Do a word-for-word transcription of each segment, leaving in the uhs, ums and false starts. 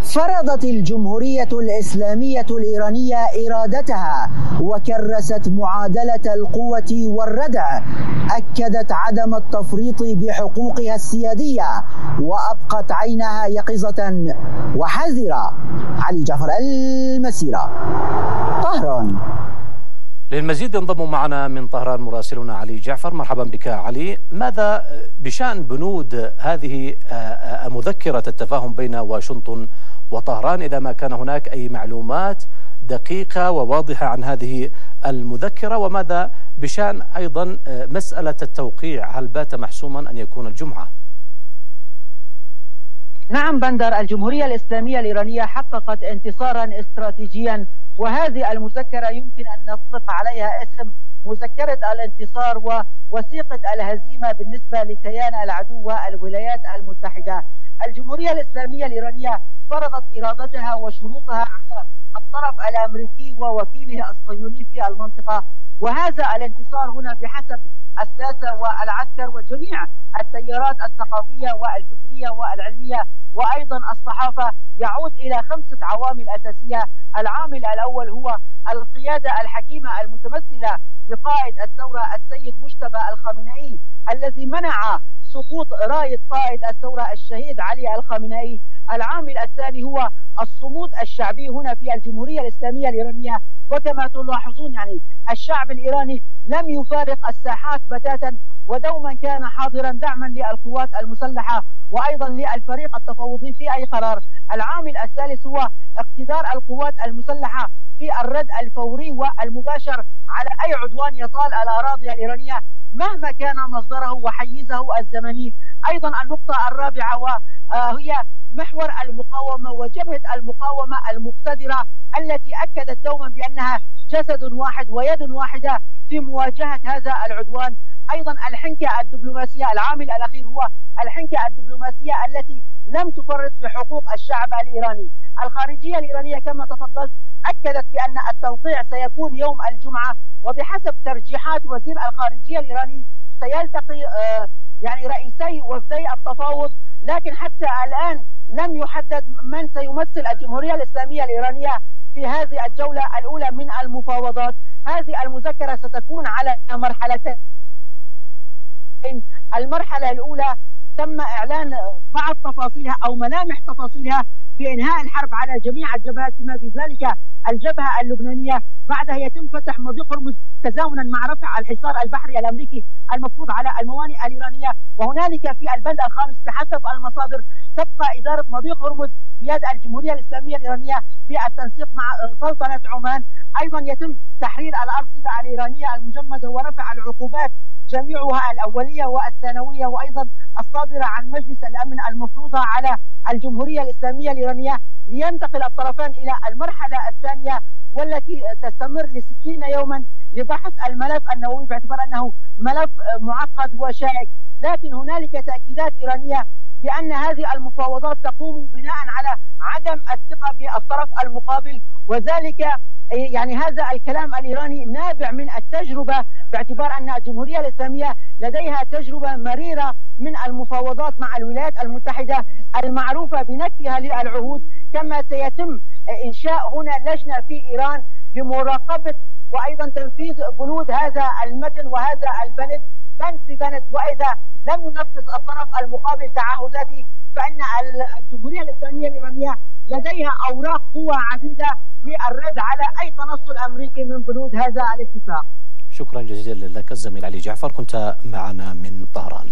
فرضت الجمهورية الإسلامية الإيرانية إرادتها وكرست معادلة القوة والردع، أكدت عدم التفريط بحقوقها السيادية وأبقت عينها يقظة وحذرة. علي جعفر، المسيرة، طهران. للمزيد ينضم معنا من طهران مراسلنا علي جعفر. مرحبا بك علي. ماذا بشأن بنود هذه مذكرة التفاهم بين واشنطن وطهران، إذا ما كان هناك أي معلومات دقيقة وواضحة عن هذه المذكرة؟ وماذا بشأن أيضا مسألة التوقيع، هل بات محسوما أن يكون الجمعة؟ نعم بندر، الجمهورية الإسلامية الإيرانية حققت انتصارا استراتيجيا، وهذه المذكرة يمكن أن نطلق عليها اسم مذكرة الانتصار ووثيقة الهزيمة بالنسبة لكيان العدو والولايات المتحدة. الجمهورية الإسلامية الإيرانية فرضت إرادتها وشروطها على الطرف الأمريكي ووكيله الصهيوني في المنطقة، وهذا الانتصار هنا بحسب الساسة والعسكر وجميع التيارات الثقافية والفكرية والعلمية وأيضا الصحافة يعود إلى خمسة عوامل أساسية. العامل الأول هو القيادة الحكيمة المتمثلة بقائد الثورة السيد مجتبى الخامنئي الذي منع سقوط راية قائد الثورة الشهيد علي الخامنئي. العامل الثاني هو الصمود الشعبي هنا في الجمهورية الإسلامية الإيرانية، وكما تلاحظون يعني الشعب الإيراني لم يفارق الساحات بتاتا، ودوما كان حاضرا دعما للقوات المسلحة وأيضا للفريق التفاوضي في أي قرار. العامل الثالث هو اقتدار القوات المسلحة في الرد الفوري والمباشر على أي عدوان يطال الأراضي الإيرانية مهما كان مصدره وحيزه الزمني. أيضا النقطة الرابعة وهي محور المقاومة وجبهة المقاومة المقتدرة التي أكدت دوما بأنها جسد واحد ويد واحدة في مواجهة هذا العدوان. أيضا الحنكة الدبلوماسية، العامل الأخير هو الحنكة الدبلوماسية التي لم تفرط في حقوق الشعب الإيراني. الخارجية الإيرانية كما تفضلت أكدت بأن التوقيع سيكون يوم الجمعة، وبحسب ترجيحات وزير الخارجية الإيراني سيلتقي آه يعني رئيسي وفدي التفاوض، لكن حتى الآن لم يحدد من سيمثل الجمهورية الإسلامية الإيرانية في هذه الجولة الأولى من المفاوضات. هذه المذكرة ستكون على مرحلتين. المرحلة الأولى تم إعلان بعض تفاصيلها أو ملامح تفاصيلها بإنهاء الحرب على جميع الجبهات بما في ذلك الجبهة اللبنانية. بعدها يتم فتح مضيق هرمز تزامنا مع رفع الحصار البحري الأمريكي المفروض على الموانئ الإيرانية. وهنالك في البند الخامس بحسب المصادر تبقى إدارة مضيق هرمز بيد الجمهورية الإسلامية الإيرانية بالتنسيق مع سلطنة عمان. أيضا يتم تحرير الأرصدة الإيرانية المجمدة ورفع العقوبات جميعها الأولية والثانوية وأيضا الصادرة عن مجلس الأمن المفروضة على الجمهورية الإسلامية الإيرانية، لينتقل الطرفان إلى المرحلة الثانية والتي تستمر لستين يوما لبحث الملف النووي باعتبار أنه ملف معقد وشائك. لكن هنالك تأكيدات إيرانية بأن هذه المفاوضات تقوم بناء على عدم الثقة بالطرف المقابل، وذلك يعني هذا الكلام الإيراني نابع من التجربة باعتبار أن الجمهورية الإسلامية لديها تجربة مريرة من المفاوضات مع الولايات المتحدة المعروفة بنكثها للعهود. كما سيتم إنشاء هنا لجنة في إيران لمراقبة وأيضا تنفيذ بنود هذا المتن وهذا البند بند ببند، وإذا لم ينفذ الطرف المقابل تعهداته فإن الجمهورية الإسلامية الإيرانية لديها أوراق قوة عديدة للرد على أي تنصل أمريكي من بنود هذا الاتفاق. شكرا جزيلا لك الزميل علي جعفر، كنت معنا من طهران.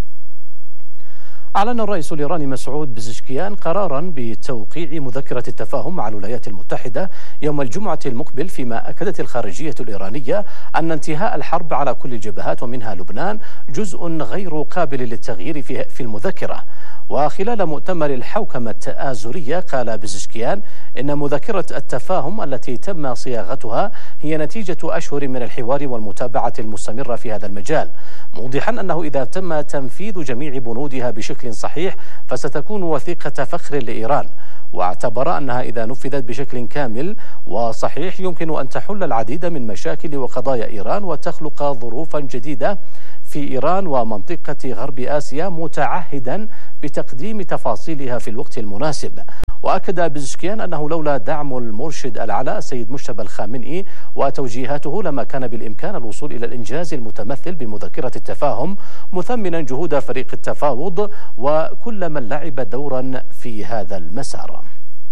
أعلن الرئيس الإيراني مسعود بزشكيان قرارا بتوقيع مذكرة التفاهم مع الولايات المتحدة يوم الجمعة المقبل، فيما أكدت الخارجية الإيرانية أن انتهاء الحرب على كل الجبهات ومنها لبنان جزء غير قابل للتغيير في المذكرة. وخلال مؤتمر الحوكمة التآزرية قال بزشكيان إن مذكرة التفاهم التي تم صياغتها هي نتيجة أشهر من الحوار والمتابعة المستمرة في هذا المجال، موضحا أنه إذا تم تنفيذ جميع بنودها بشكل صحيح فستكون وثيقة فخر لإيران. واعتبر أنها إذا نفذت بشكل كامل وصحيح يمكن أن تحل العديد من مشاكل وقضايا إيران وتخلق ظروفا جديدة في إيران ومنطقة غرب آسيا، متعهدا بتقديم تفاصيلها في الوقت المناسب. وأكد بزشكيان أنه لولا دعم المرشد الأعلى السيد مجتبى الخامنئي وتوجيهاته لما كان بالإمكان الوصول إلى الإنجاز المتمثل بمذكرة التفاهم، مثمنا جهود فريق التفاوض وكل من لعب دورا في هذا المسار.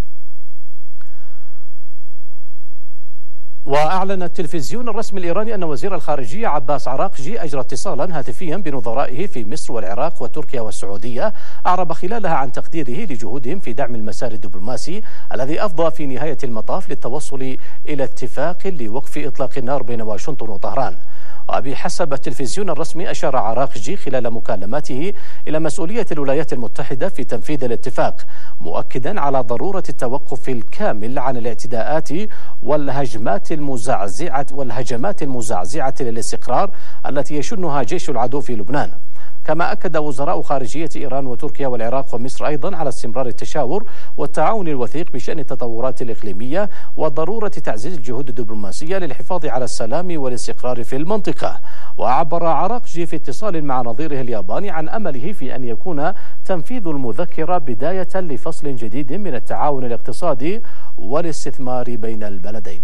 وأعلن التلفزيون الرسمي الإيراني أن وزير الخارجية عباس عراقجي أجرى اتصالا هاتفيا بنظرائه في مصر والعراق وتركيا والسعودية، أعرب خلالها عن تقديره لجهودهم في دعم المسار الدبلوماسي الذي أفضى في نهاية المطاف للتوصل إلى اتفاق لوقف إطلاق النار بين واشنطن وطهران. وبحسب التلفزيون الرسمي أشار عراقجي خلال مكالمته إلى مسؤولية الولايات المتحدة في تنفيذ الاتفاق، مؤكدا على ضرورة التوقف الكامل عن الاعتداءات والهجمات المزعزعة والهجمات المزعزعة للاستقرار التي يشنها جيش العدو في لبنان. كما أكد وزراء خارجية إيران وتركيا والعراق ومصر أيضا على استمرار التشاور والتعاون الوثيق بشأن التطورات الإقليمية وضرورة تعزيز الجهود الدبلوماسية للحفاظ على السلام والاستقرار في المنطقة. وعبر عراقجي في اتصال مع نظيره الياباني عن أمله في أن يكون تنفيذ المذكرة بداية لفصل جديد من التعاون الاقتصادي والاستثمار بين البلدين.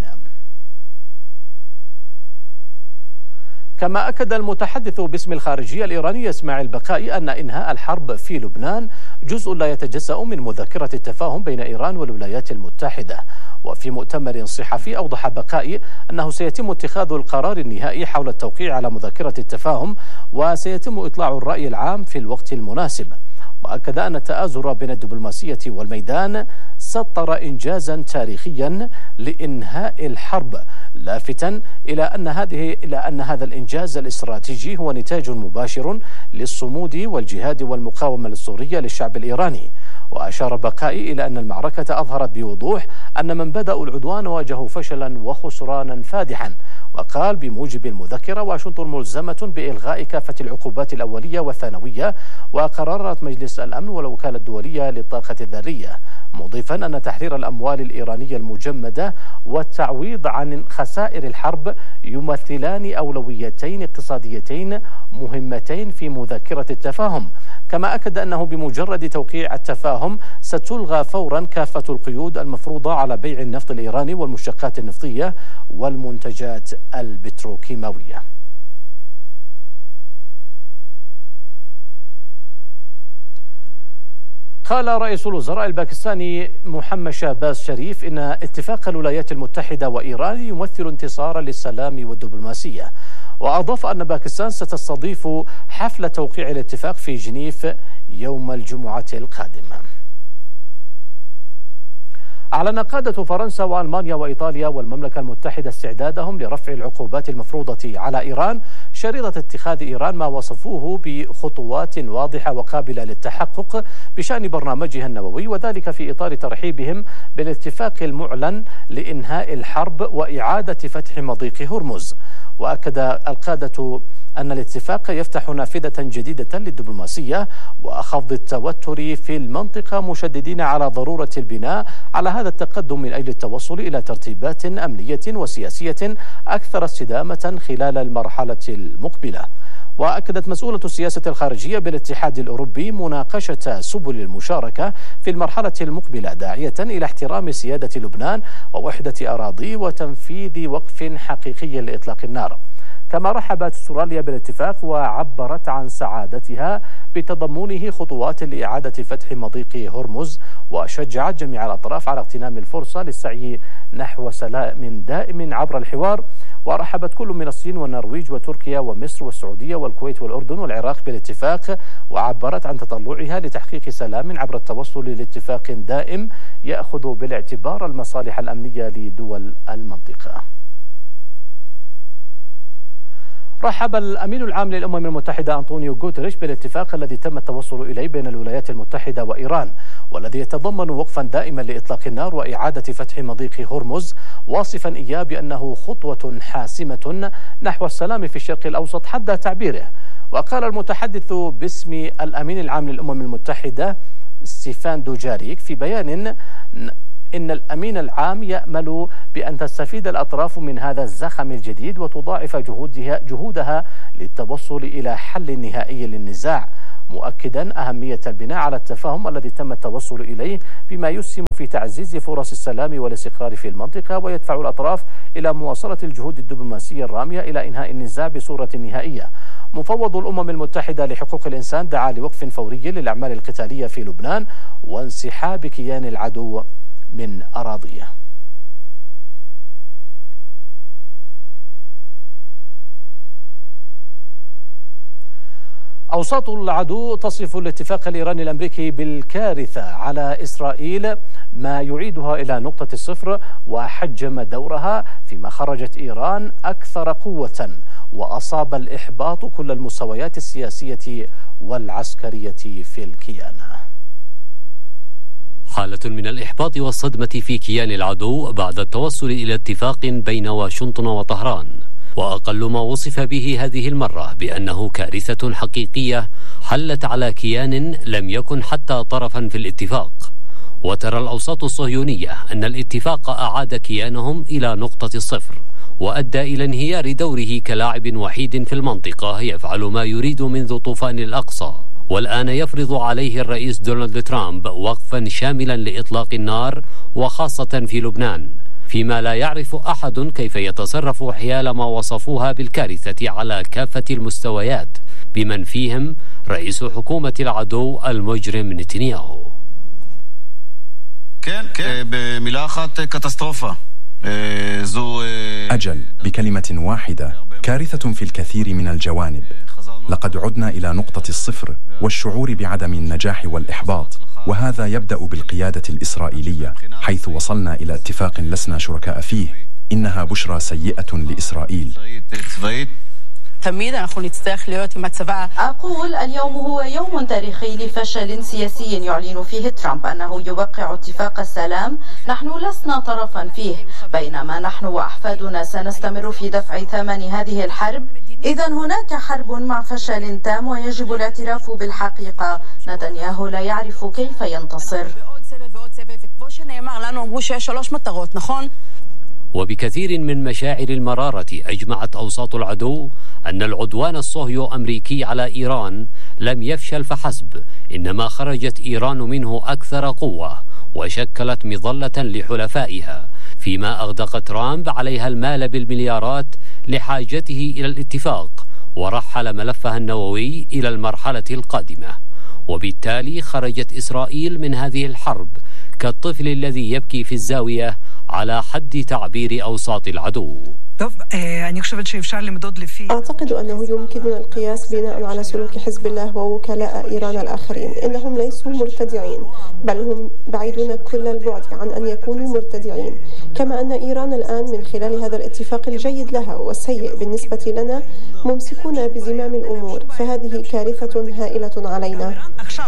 كما أكد المتحدث باسم الخارجية الإيرانية إسماعيل بقائي أن إنهاء الحرب في لبنان جزء لا يتجزأ من مذكرة التفاهم بين إيران والولايات المتحدة. وفي مؤتمر صحفي أوضح بقائي أنه سيتم اتخاذ القرار النهائي حول التوقيع على مذكرة التفاهم وسيتم إطلاع الرأي العام في الوقت المناسب. وأكد أن التآزر بين الدبلوماسية والميدان سطر إنجازا تاريخيا لإنهاء الحرب، لافتا إلى أن هذه إلى أن هذا الإنجاز الاستراتيجي هو نتاج مباشر للصمود والجهاد والمقاومة السورية للشعب الإيراني. وأشار بقائي إلى أن المعركة أظهرت بوضوح أن من بدأوا العدوان واجهوا فشلا وخسرانا فادحا. وقال بموجب المذكرة واشنطن ملزمة بإلغاء كافة العقوبات الأولية والثانوية وقرارات مجلس الأمن والوكالة الدولية للطاقة الذرية، مضيفا أن تحرير الأموال الإيرانية المجمدة والتعويض عن خسائر الحرب يمثلان أولويتين اقتصاديتين مهمتين في مذكرة التفاهم. كما أكد أنه بمجرد توقيع التفاهم ستلغى فورا كافة القيود المفروضة على بيع النفط الإيراني والمشتقات النفطية والمنتجات البتروكيماوية. قال رئيس الوزراء الباكستاني محمد شهباز شريف إن اتفاق الولايات المتحدة وإيران يمثل انتصارا للسلام والدبلوماسية، وأضاف أن باكستان ستستضيف حفل توقيع الاتفاق في جنيف يوم الجمعة القادمة. أعلن قادة فرنسا وألمانيا وإيطاليا والمملكة المتحدة استعدادهم لرفع العقوبات المفروضة على إيران شريطة اتخاذ إيران ما وصفوه بخطوات واضحة وقابلة للتحقق بشأن برنامجها النووي، وذلك في إطار ترحيبهم بالاتفاق المعلن لإنهاء الحرب وإعادة فتح مضيق هرمز. وأكد القادة أن الاتفاق يفتح نافذة جديدة للدبلوماسية وخفض التوتر في المنطقة، مشددين على ضرورة البناء على هذا التقدم من أجل التوصل إلى ترتيبات أمنية وسياسية أكثر استدامة خلال المرحلة المقبلة. وأكدت مسؤولة السياسة الخارجية بالاتحاد الأوروبي مناقشة سبل المشاركة في المرحلة المقبلة، داعية إلى احترام سيادة لبنان ووحدة أراضي وتنفيذ وقف حقيقي لإطلاق النار. كما رحبت استراليا بالاتفاق وعبرت عن سعادتها بتضمنه خطوات لإعادة فتح مضيق هرمز، وشجعت جميع الأطراف على اغتنام الفرصة للسعي نحو سلام دائم عبر الحوار. ورحبت كل من الصين والنرويج وتركيا ومصر والسعودية والكويت والأردن والعراق بالاتفاق، وعبرت عن تطلعها لتحقيق سلام عبر التوصل لاتفاق دائم يأخذ بالاعتبار المصالح الأمنية لدول المنطقة. رحب الأمين العام للأمم المتحدة أنطونيو غوتيريش بالاتفاق الذي تم التوصل إليه بين الولايات المتحدة وإيران، والذي يتضمن وقفا دائما لإطلاق النار وإعادة فتح مضيق هرمز، واصفا إياه بأنه خطوة حاسمة نحو السلام في الشرق الأوسط حد تعبيره. وقال المتحدث باسم الأمين العام للأمم المتحدة ستيفان دوجاريك في بيان إن الأمين العام يأمل بأن تستفيد الأطراف من هذا الزخم الجديد وتضاعف جهودها, جهودها للتوصل إلى حل نهائي للنزاع. مؤكدا أهمية البناء على التفاهم الذي تم التوصل إليه بما يسهم في تعزيز فرص السلام والاستقرار في المنطقة، ويدفع الأطراف إلى مواصلة الجهود الدبلوماسية الرامية إلى إنهاء النزاع بصورة نهائية. مفوض الأمم المتحدة لحقوق الإنسان دعا لوقف فوري للأعمال القتالية في لبنان وانسحاب كيان العدو من أراضيه. أوساط العدو تصف الاتفاق الإيراني الأمريكي بالكارثة على إسرائيل، ما يعيدها إلى نقطة الصفر وحجم دورها، فيما خرجت إيران أكثر قوة وأصاب الإحباط كل المستويات السياسية والعسكرية في الكيان. حالة من الإحباط والصدمة في كيان العدو بعد التوصل إلى اتفاق بين واشنطن وطهران، وأقل ما وصف به هذه المرة بأنه كارثة حقيقية حلت على كيان لم يكن حتى طرفا في الاتفاق. وترى الأوساط الصهيونية أن الاتفاق أعاد كيانهم إلى نقطة الصفر، وأدى إلى انهيار دوره كلاعب وحيد في المنطقة يفعل ما يريد منذ طوفان الأقصى. والآن يفرض عليه الرئيس دونالد ترامب وقفا شاملا لإطلاق النار، وخاصة في لبنان، فيما لا يعرف أحد كيف يتصرف حيال ما وصفوها بالكارثة على كافة المستويات، بمن فيهم رئيس حكومة العدو المجرم نتنياهو. بميلا أخت كاتاستروفا. أجل، بكلمة واحدة، كارثة في الكثير من الجوانب. لقد عدنا إلى نقطة الصفر والشعور بعدم النجاح والإحباط، وهذا يبدأ بالقيادة الإسرائيلية، حيث وصلنا إلى اتفاق لسنا شركاء فيه. إنها بشرى سيئة لإسرائيل. أقول اليوم هو يوم تاريخي لفشل سياسي يعلن فيه ترامب أنه يوقع اتفاق السلام نحن لسنا طرفا فيه، بينما نحن وأحفادنا سنستمر في دفع ثمن هذه الحرب. إذا هناك حرب مع فشل تام، ويجب الاعتراف بالحقيقة. نتنياهو لا يعرف كيف ينتصر. وبكثير من مشاعر المرارة أجمعت أوساط العدو أن العدوان الصهيو أمريكي على إيران لم يفشل فحسب، إنما خرجت إيران منه أكثر قوة وشكلت مظلة لحلفائها، فيما أغدق ترامب عليها المال بالمليارات لحاجته إلى الاتفاق، ورحل ملفها النووي إلى المرحلة القادمة. وبالتالي خرجت إسرائيل من هذه الحرب كالطفل الذي يبكي في الزاوية على حد تعبير أوساط العدو. أعتقد أنه يمكننا القياس بناء على سلوك حزب الله ووكلاء إيران الآخرين. إنهم ليسوا مرتدعين، بل هم بعيدون كل البعد عن أن يكونوا مرتدعين. كما أن إيران الآن من خلال هذا الاتفاق الجيد لها والسيء بالنسبة لنا ممسكون بزمام الأمور، فهذه كارثة هائلة علينا.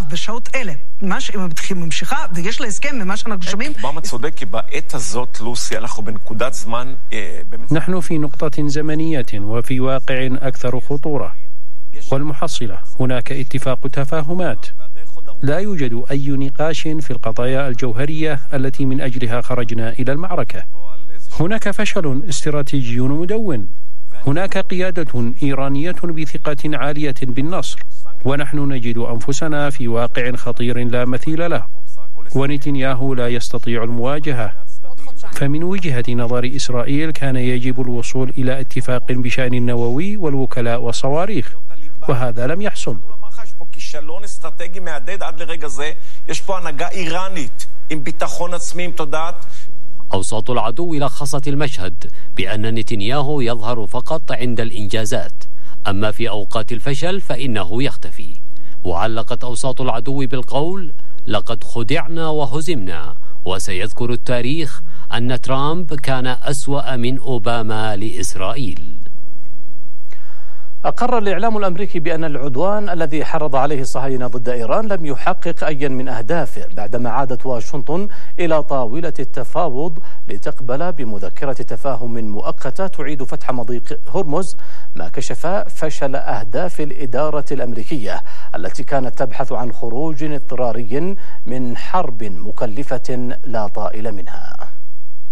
نحن في نقطة زمنية وفي واقع أكثر خطورة، والمحصلة هناك اتفاق تفاهمات. لا يوجد أي نقاش في القضايا الجوهرية التي من أجلها خرجنا إلى المعركة. هناك فشل استراتيجي مدون، هناك قيادة إيرانية بثقة عالية بالنصر، ونحن نجد أنفسنا في واقع خطير لا مثيل له، ونتنياهو لا يستطيع المواجهة. فمن وجهة نظر إسرائيل كان يجب الوصول إلى اتفاق بشأن النووي والوكلاء والصواريخ، وهذا لم يحصل. أوساط العدو لخصت المشهد بأن نتنياهو يظهر فقط عند الإنجازات، أما في أوقات الفشل فإنه يختفي. وعلقت أوساط العدو بالقول: لقد خدعنا وهزمنا، وسيذكر التاريخ أن ترامب كان أسوأ من أوباما لإسرائيل. أقر الإعلام الأمريكي بأن العدوان الذي حرض عليه الصهاينة ضد إيران لم يحقق أيا من أهدافه، بعدما عادت واشنطن إلى طاولة التفاوض لتقبل بمذكرة تفاهم مؤقتة تعيد فتح مضيق هرمز، ما كشف فشل أهداف الإدارة الأمريكية التي كانت تبحث عن خروج اضطراري من حرب مكلفة لا طائل منها.